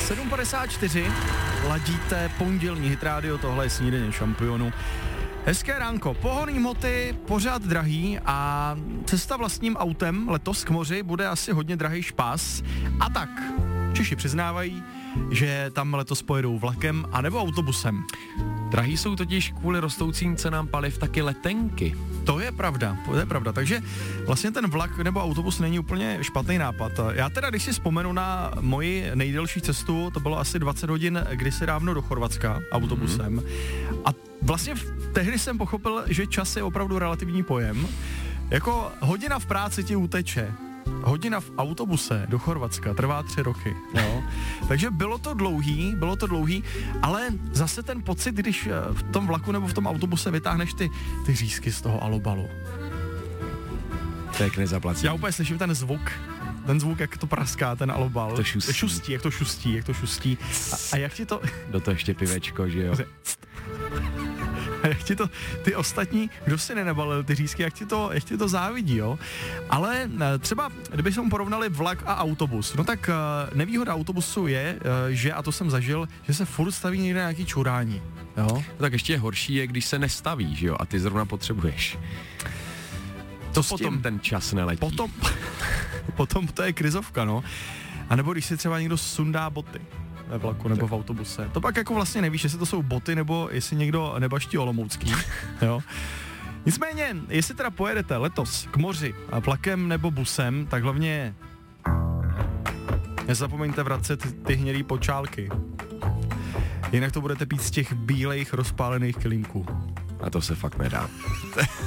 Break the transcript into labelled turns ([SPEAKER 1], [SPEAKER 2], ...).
[SPEAKER 1] 7:54, ladíte pondělní Hit Radio, tohle je Snídaně šampionů. Hezké ránko, pohonný hmoty pořád drahý a cesta vlastním autem letos k moři bude asi hodně drahý špás. A tak, Češi přiznávají, že tam letos pojedou vlakem anebo autobusem.
[SPEAKER 2] Drahý jsou totiž kvůli rostoucím cenám paliv taky letenky.
[SPEAKER 1] To je pravda, takže vlastně ten vlak nebo autobus není úplně špatný nápad. Já teda, když si vzpomenu na moji nejdelší cestu, to bylo asi 20 hodin kdysi dávno do Chorvatska autobusem. A vlastně tehdy jsem pochopil, že čas je opravdu relativní pojem. Jako hodina v práci ti uteče. Hodina v autobuse do Chorvatska trvá 3 roky, jo. Takže bylo to dlouhý, ale zase ten pocit, když v tom vlaku nebo v tom autobuse vytáhneš ty řízky z toho alobalu.
[SPEAKER 2] To je k nezaplacení.
[SPEAKER 1] Já úplně slyším ten zvuk, jak to praská, ten alobal.
[SPEAKER 2] To šustí.
[SPEAKER 1] Jak to šustí. A jak ti to...
[SPEAKER 2] Do toho ještě pivečko, že jo.
[SPEAKER 1] A jak ti to, ty ostatní, kdo si nenabalil ty řízky, jak ti to závidí, jo? Ale třeba, kdybychom porovnali vlak a autobus, no tak nevýhoda autobusu je, že, a to jsem zažil, že se furt staví někde nějaký čurání, jo?
[SPEAKER 2] No tak ještě horší je, když se nestaví, že jo, a ty zrovna potřebuješ. To potom ten čas neletí.
[SPEAKER 1] Potom to je krizovka, no. A nebo když si třeba někdo sundá boty ve vlaku nebo v autobuse. To pak jako vlastně nevíš, jestli to jsou boty nebo jestli někdo nebaští olomoucký, jo. Nicméně, jestli teda pojedete letos k moři a vlakem nebo busem, tak hlavně nezapomeňte vracet ty hnědý počálky. Jinak to budete pít z těch bílejch rozpálených kelímků.
[SPEAKER 2] A to se fakt nedá.